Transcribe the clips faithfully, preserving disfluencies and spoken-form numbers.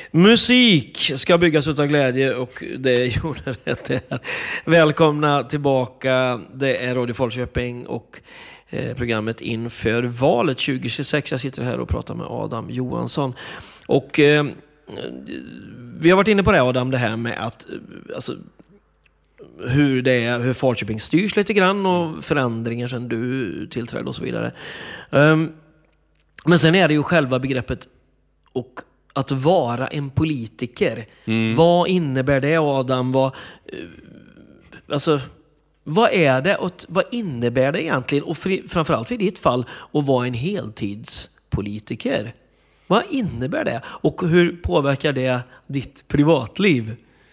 Musik ska byggas utav glädje och det gjorde rätt här. Välkomna tillbaka. Det är Radio Falköping och eh, programmet inför valet tjugo tjugosex. Jag sitter här och pratar med Adam Johansson. Och eh, vi har varit inne på det, Adam, det här med att alltså, hur det är, hur Falköping styrs lite grann och förändringar sedan du tillträdde och så vidare. Um, men sen är det ju själva begreppet och att vara en politiker. Mm. Vad innebär det, Adam? Vad, alltså, vad är det och vad innebär det egentligen? Och för, framförallt i ditt fall att vara en heltidspolitiker. Vad innebär det? Och hur påverkar det ditt privatliv?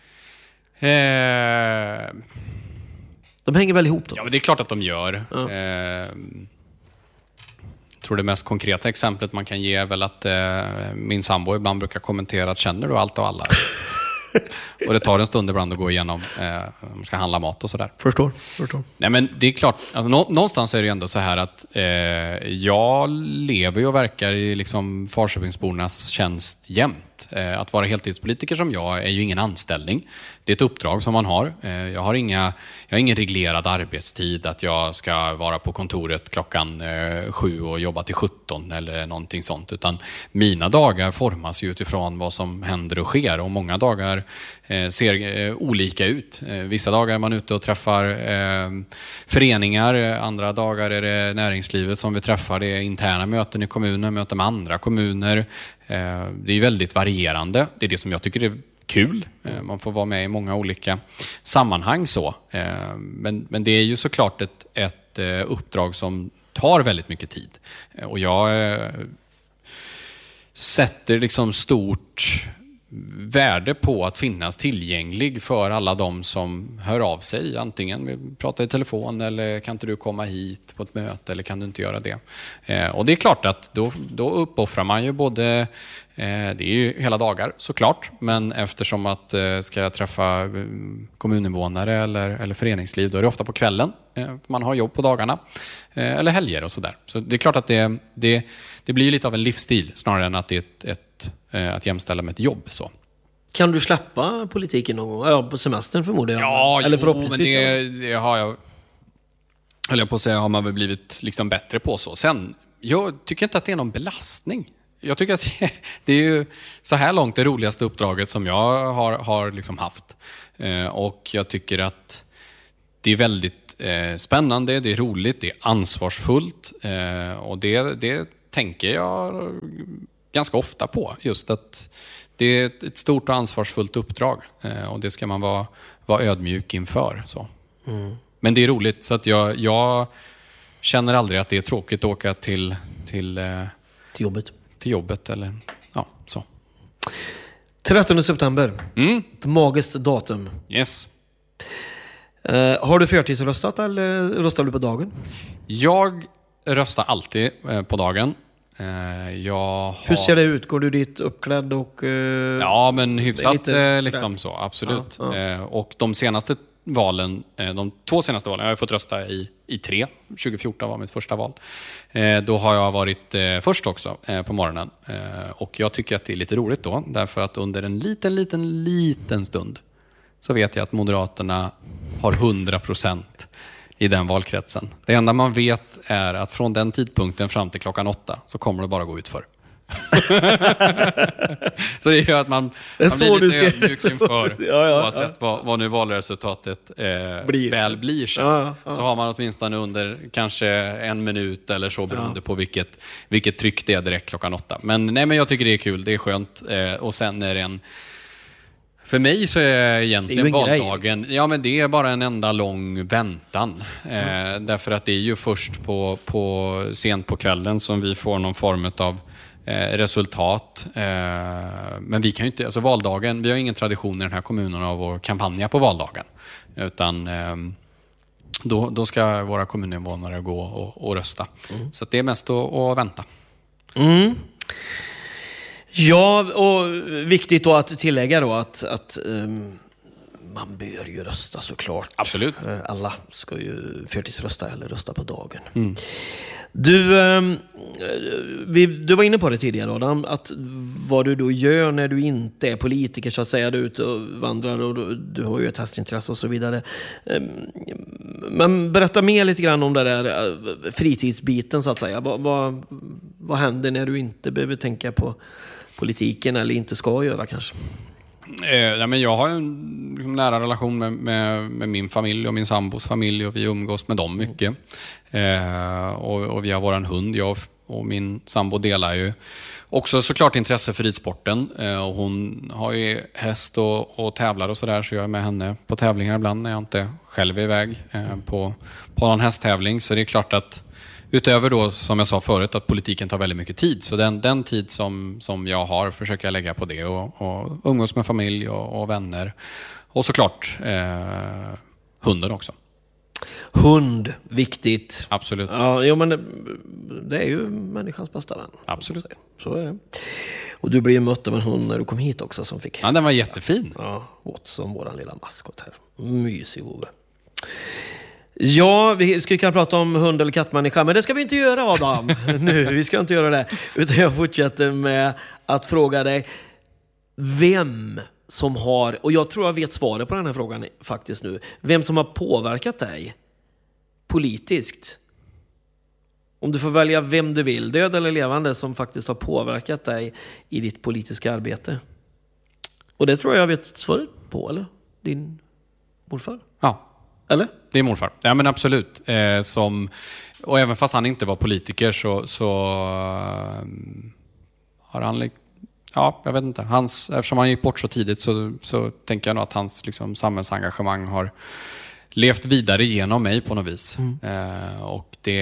Eh... De hänger väl ihop då? Ja, men det är klart att de gör. Ja. Eh... Jag tror det mest konkreta exemplet man kan ge är väl att eh, min sambo ibland brukar kommentera att känner du allt och alla? Och det tar en stund ibland att gå igenom eh, man ska handla mat och sådär. Förstår, förstår. Nej, men det är klart, alltså, nå- någonstans är det ju ändå så här att eh, jag lever och verkar i liksom Falköpingsbornas tjänst jämt. Eh, att vara heltidspolitiker som jag är ju ingen anställning. Det är ett uppdrag som man har. Eh, jag har inga, jag har ingen reglerad arbetstid att jag ska vara på kontoret klockan eh, sju och jobba till sjutton eller någonting sånt. Utan mina dagar formas ju utifrån vad som händer och sker. Och många dagar eh, ser eh, olika ut. Eh, vissa dagar är man ute och träffar eh, föreningar. Andra dagar är det näringslivet som vi träffar. Det är interna möten i kommunen, möten med andra kommuner. Eh, det är väldigt varierande. Det är det som jag tycker är kul. Man får vara med i många olika sammanhang så. Men, men det är ju såklart ett, ett uppdrag som tar väldigt mycket tid. Och jag sätter liksom stort värde på att finnas tillgänglig för alla de som hör av sig. Antingen vi pratar i telefon eller kan inte du komma hit på ett möte eller kan du inte göra det. Och det är klart att då, då uppoffrar man ju både det är ju hela dagar såklart, men eftersom att ska jag träffa kommuninvånare eller, eller föreningsliv, då är det ofta på kvällen. Man har jobb på dagarna eller helger och sådär. Så det är klart att det, det, det blir lite av en livsstil snarare än att det är ett, ett, att jämställa med ett jobb. Så. Kan du släppa politiken någon gång? Ja, på semestern förmodar jag. Ja, eller jo, men det, det har jag, höll jag på att säga, har man väl blivit liksom bättre på så. Sen, jag tycker inte att det är någon belastning. Jag tycker att det är ju så här långt det roligaste uppdraget som jag har, har liksom haft. Eh, och jag tycker att det är väldigt eh, spännande, det är roligt, det är ansvarsfullt. Eh, och det, det tänker jag ganska ofta på. Just att det är ett stort och ansvarsfullt uppdrag. Eh, och det ska man vara, vara ödmjuk inför. Så. Mm. Men det är roligt, så att jag, jag känner aldrig att det är tråkigt att åka till... Till, eh, till jobbet. till jobbet eller ja, så. trettonde september. Mm. Ett magiskt datum. Yes. Uh, har du förtidsröstat eller röstar du på dagen? Jag röstar alltid uh, på dagen. Uh, jag har... Hur ser det ut? Går du dit uppklädd och... Uh, ja, men hyfsat lite... liksom så, absolut. Ja, ja. Uh, och de senaste valen, de två senaste valen, jag har fått rösta i, i tre. tjugo fjorton var mitt första val. Eh, då har jag varit eh, först också eh, på morgonen. Eh, och jag tycker att det är lite roligt då. Därför att under en liten, liten, liten stund så vet jag att Moderaterna har hundra procent i den valkretsen. Det enda man vet är att från den tidpunkten fram till klockan åtta så kommer det bara gå ut för. Så det gör att man, man blir lite ödmjuk inför ja, ja, oavsett ja. vad, vad nu valresultatet eh, blir. väl blir så. Ja, ja. Så har man åtminstone under kanske en minut eller så beroende ja. på vilket, vilket tryck det är direkt klockan åtta. Men, nej, men jag tycker det är kul, det är skönt. Eh, och sen är det en... För mig så är egentligen är valdagen, grej. ja men det är bara en enda lång väntan. Mm. Eh, därför att det är ju först på, på sent på kvällen som vi får någon form av Eh, resultat. Eh, men vi kan ju inte, alltså valdagen, vi har ingen tradition i den här kommunen av att kampanja på valdagen. Utan eh, då, då ska våra kommuninvånare gå och, och rösta. Mm. Så att det är mest att, att vänta. Mm. Ja, och viktigt då att tillägga då att, att um, man bör ju rösta såklart. Absolut. Alla ska ju förtidsrösta eller rösta på dagen. Mm. Du, eh, vi, du var inne på det tidigare, Adam, att vad du då gör när du inte är politiker, så att säga, du är ute och vandrar och du, du har ju ett hästintresse och så vidare. Eh, men berätta mer lite grann om det där eh, fritidsbiten, så att säga. Vad, vad, vad händer när du inte behöver tänka på politiken eller inte ska göra kanske? Eh, nej, men jag har en liksom, nära relation med, med, med min familj och min sambos familj och vi umgås med dem mycket. Eh, och, och vi har våran hund, jag och min sambo delar ju också såklart intresse för ridsporten. Eh, och hon har ju häst och, och tävlar och sådär, så jag är med henne på tävlingar ibland när jag inte själv är iväg eh, på, på någon hästtävling. Så det är klart att utöver då, som jag sa förut, att politiken tar väldigt mycket tid. Så den, den tid som, som jag har försöker jag lägga på det och, och umgås med familj och, och vänner. Och såklart eh, hunden också. Hund, viktigt. Absolut. Ja, jo, men det, det är ju människans bästa vän. Absolut. Så är det. Och du blev ju mött av en hund när du kom hit också som fick... Ja, den var jättefin. Ja, Watson, våran lilla maskot här. Mysig Ove. Ja, vi ska ju kunna prata om hund- eller kattmänniska, men det ska vi inte göra, Adam. nu, vi ska inte göra det. Utan jag fortsätter med att fråga dig vem som har, och jag tror jag vet svaret på den här frågan faktiskt nu, vem som har påverkat dig politiskt. Om du får välja vem du vill, död eller levande, som faktiskt har påverkat dig i ditt politiska arbete. Och det tror jag jag vet svaret på, eller? Din morfar? Ja. Eller? Det är morfar. Ja, men absolut. Eh, som, och även fast han inte var politiker så, så uh, har han... Ja, jag vet inte. Hans, eftersom han gick bort så tidigt så, så tänker jag nog att hans liksom, samhällsengagemang har levt vidare genom mig på något vis. Mm. Eh, och det...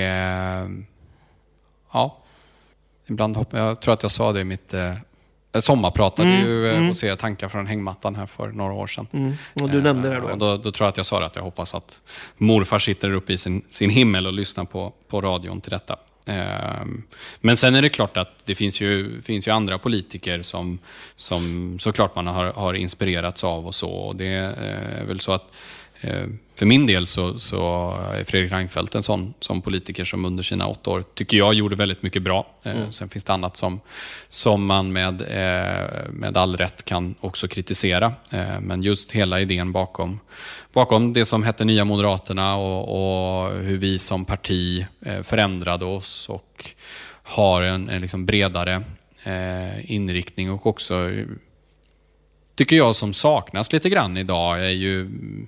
Ja. Ibland hopp, jag tror att jag sa det i mitt... Eh, sommarpratade mm, ju mm. och se tankar från hängmattan här för några år sedan. Mm. Och du nämnde det då. Och då, då tror jag att jag sa att jag hoppas att morfar sitter uppe i sin, sin himmel och lyssnar på, på radion till detta. Men sen är det klart att det finns ju, finns ju andra politiker som, som såklart man har, har inspirerats av och så. Och det är väl så att för min del så, så är Fredrik Reinfeldt en sån, sån politiker som under sina åtta år tycker jag gjorde väldigt mycket bra. Mm. Sen finns det annat som, som man med, med all rätt kan också kritisera. Men just hela idén bakom, bakom det som hette Nya Moderaterna och, och hur vi som parti förändrade oss och har en, en liksom bredare inriktning och också tycker jag som saknas lite grann idag är ju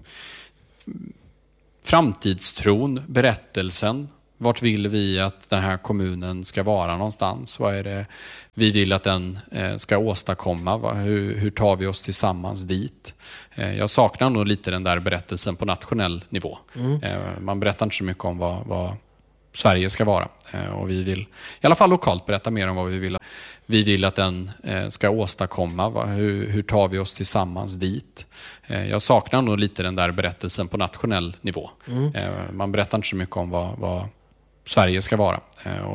framtidstron, berättelsen. Vart vill vi att den här kommunen ska vara någonstans? Vad är det vi vill att den ska åstadkomma? Hur, hur tar vi oss tillsammans dit? Jag saknar nog lite den där berättelsen på nationell nivå. Mm. Man berättar inte så mycket om vad, vad Sverige ska vara. Och vi vill i alla fall lokalt berätta mer om vad vi vill, vi vill att den ska åstadkomma. Hur, hur tar vi oss tillsammans dit? Jag saknar nog lite den där berättelsen på nationell nivå. Mm. Man berättar inte så mycket om vad, vad Sverige ska vara.